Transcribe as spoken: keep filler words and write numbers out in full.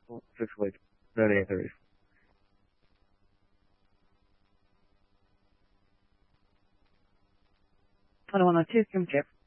Well, six weeks. That answer is. I don't want to test him, Jeff.